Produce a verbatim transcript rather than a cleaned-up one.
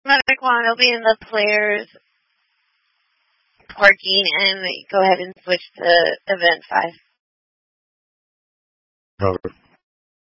Metaquan will be in the players parking, and go ahead and switch to event five. Cover.